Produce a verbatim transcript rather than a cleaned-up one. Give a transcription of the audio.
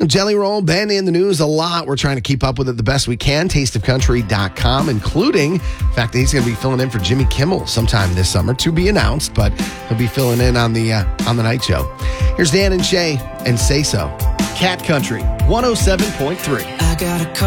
Jelly Roll, been in the news a lot. We're trying to keep up with it the best we can. taste of country dot com, including the fact that he's going to be filling in for Jimmy Kimmel sometime this summer, to be announced, but he'll be filling in on the uh, on the night show. Here's Dan and Shay and Say So. Cat Country one oh seven point three. I got a